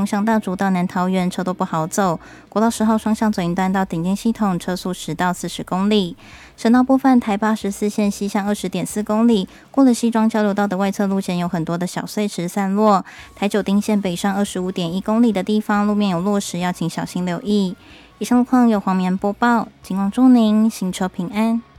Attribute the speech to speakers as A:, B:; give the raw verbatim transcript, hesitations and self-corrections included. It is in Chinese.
A: 从乡大竹到南桃园车都不好走，国道十号双向左营段到顶尖系统车速十到四十公里。省道部分，台八十四线西向二十点四公里，过了西庄交流道的外侧路线有很多的小碎石散落。台九丁线北上二十五点一公里的地方，路面有落石，要请小心留意。以上路况由黄绵播报，警望祝您行车平安。